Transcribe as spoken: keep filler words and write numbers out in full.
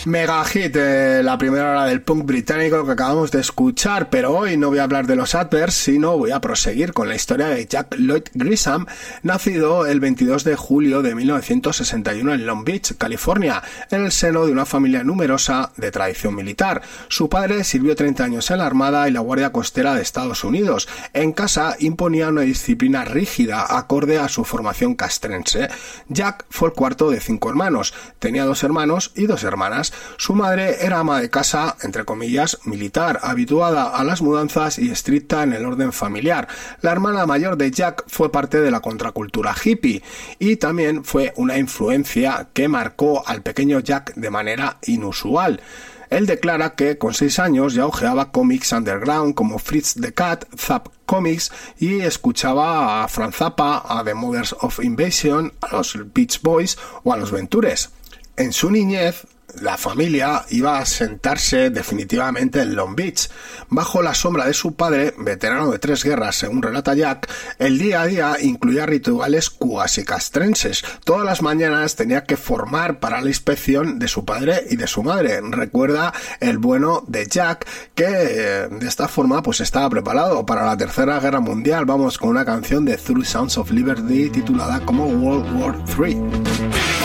Mega hit, eh, la primera hora del punk británico que acabamos de escuchar, pero hoy no voy a hablar de los Adverts, sino voy a proseguir con la historia de Jack Lloyd Grisham, nacido el veintidós de julio de mil novecientos sesenta y uno en Long Beach, California, en el seno de una familia numerosa de tradición militar. Su padre sirvió treinta años en la Armada y la Guardia Costera de Estados Unidos. En casa imponía una disciplina rígida acorde a su formación castrense. Jack fue el cuarto de cinco hermanos, tenía dos hermanos y dos hermanas. Su madre era ama de casa, entre comillas, militar, habituada a las mudanzas y estricta en el orden familiar. La hermana mayor de Jack fue parte de la contracultura hippie y también fue una influencia que marcó al pequeño Jack de manera inusual. Él declara que con seis años ya hojeaba cómics underground como Fritz the Cat, Zap Comics y escuchaba a Frank Zappa, a The Mothers of Invasion, a los Beach Boys o a los Ventures. En su niñez, la familia iba a sentarse definitivamente en Long Beach. Bajo la sombra de su padre, veterano de tres guerras, según relata Jack, el día a día incluía rituales cuasi castrenses. Todas las mañanas tenía que formar para la inspección de su padre y de su madre. Recuerda el bueno de Jack, que eh, de esta forma pues estaba preparado para la Tercera Guerra Mundial. Vamos con una canción de Through Sounds of Liberty titulada como World War tres.